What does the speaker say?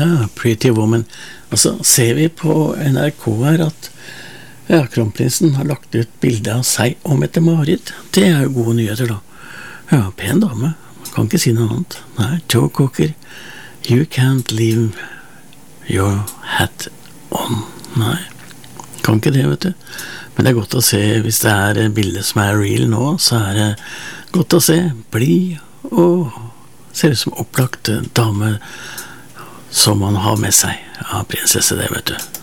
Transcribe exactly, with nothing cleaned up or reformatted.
Ja, Pretty Woman. Altså, ser vi på N R K her at ja, kronprinsen har lagt ut bilde av seg og Mette-Marit. Det er jo gode nyheter da. Ja, pen dame. Man kan ikke si noe annet. Nei, Joe Cocker. You can't leave your hat on. Nei, kan ikke det, vet du. Men det er godt å se, hvis det er et bilde som er real nå, så er det godt å se. Blid og ser ut som opplagt dame som man har med seg. Ja, prinsesse det, vet du.